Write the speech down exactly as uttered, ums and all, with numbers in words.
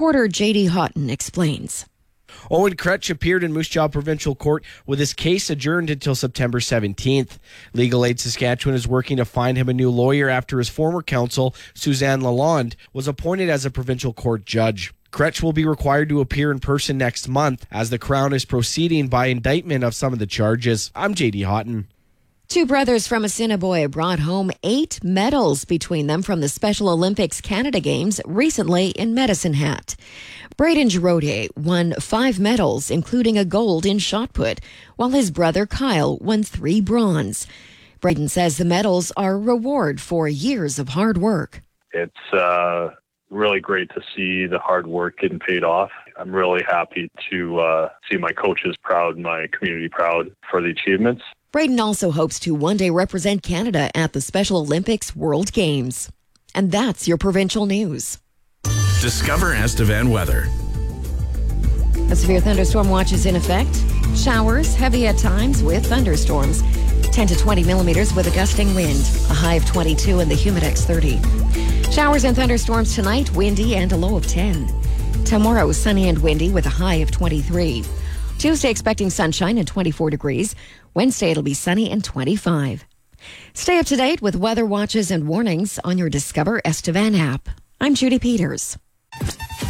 Reporter J D Houghton explains. Owen Kretsch appeared in Moose Jaw Provincial Court with his case adjourned until September seventeenth. Legal Aid Saskatchewan is working to find him a new lawyer after his former counsel, Suzanne Lalonde, was appointed as a provincial court judge. Kretsch will be required to appear in person next month as the Crown is proceeding by indictment of some of the charges. I'm J D Houghton. Two brothers from Assiniboia brought home eight medals between them from the Special Olympics Canada Games recently in Medicine Hat. Braden Giraudet won five medals, including a gold in shot put, while his brother Kyle won three bronze. Braden says the medals are a reward for years of hard work. It's uh, really great to see the hard work getting paid off. I'm really happy to uh, see my coaches proud, my community proud for the achievements. Braden also hopes to one day represent Canada at the Special Olympics World Games. And that's your provincial news. Discover Estevan weather. A severe thunderstorm watch is in effect. Showers, heavy at times with thunderstorms. ten to twenty millimeters with a gusting wind. A high of twenty-two and the Humidex thirty. Showers and thunderstorms tonight, windy and a low of ten. Tomorrow, sunny and windy with a high of twenty-three. Tuesday, expecting sunshine and twenty-four degrees. Wednesday, it'll be sunny and twenty-five. Stay up to date with weather watches and warnings on your Discover Estevan app. I'm Judy Peters.